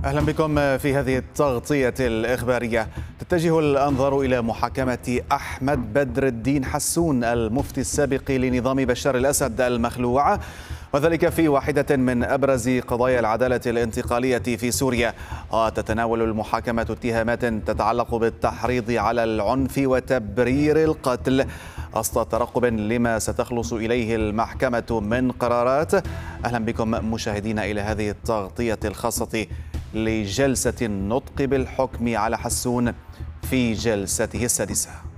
أهلا بكم في هذه التغطية الإخبارية. تتجه الأنظار إلى محاكمة أحمد بدر الدين حسون المفتي السابق لنظام بشار الأسد المخلوع، وذلك في واحدة من أبرز قضايا العدالة الانتقالية في سوريا. وتتناول المحاكمة اتهامات تتعلق بالتحريض على العنف وتبرير القتل وسط ترقب لما ستخلص إليه المحكمة من قرارات. أهلا بكم مشاهدينا إلى هذه التغطية الخاصة لجلسة النطق بالحكم على حسون في جلسته السادسة.